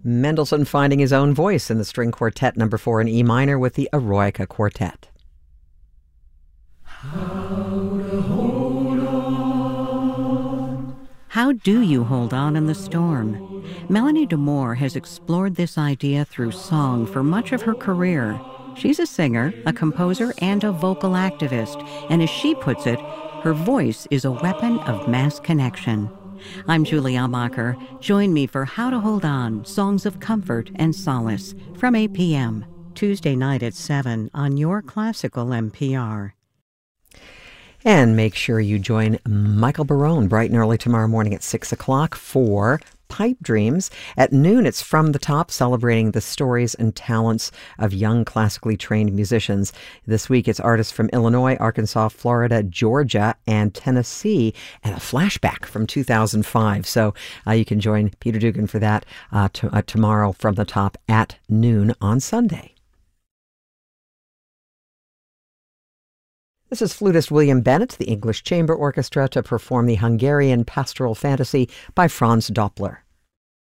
Mendelssohn finding his own voice in the String Quartet No. 4 in E minor with the Eroica Quartet. How do you hold on in the storm? Melanie DeMore has explored this idea through song for much of her career. She's a singer, a composer, and a vocal activist, and as she puts it, her voice is a weapon of mass connection. I'm Julie Almacher. Join me for How to Hold On, Songs of Comfort and Solace from 8 p.m. Tuesday night at 7 on your classical NPR. And make sure you join Michael Barone bright and early tomorrow morning at 6 o'clock for Pipe Dreams. At noon, it's From the Top, celebrating the stories and talents of young classically trained musicians. This week, it's artists from Illinois, Arkansas, Florida, Georgia, and Tennessee, and a flashback from 2005. So you can join Peter Dugan for that tomorrow from the Top at noon on Sunday. This is flutist William Bennett, the English Chamber Orchestra, to perform the Hungarian Pastoral Fantasy by Franz Doppler.